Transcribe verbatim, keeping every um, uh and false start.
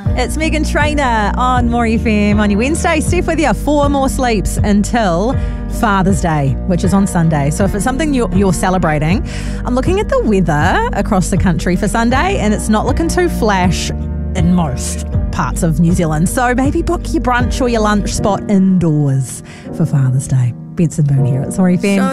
It's Megan Trainor on More F M on your Wednesday. Steph with you. Four more sleeps until Father's Day, which is on Sunday. So if it's something you're, you're celebrating, I'm looking at the weather across the country for Sunday, and it's not looking too flash in most parts of New Zealand. So maybe book your brunch or your lunch spot indoors for Father's Day. Benson Boone here at More F M.